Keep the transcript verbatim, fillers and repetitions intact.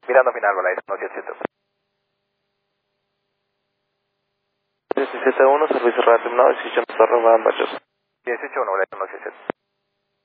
Mirando final, Volaris, uno siete siete. diecisiete uno, servicio radio terminado, dieciocho uno, Ambachos. dieciocho uno, Volaris, uno siete siete.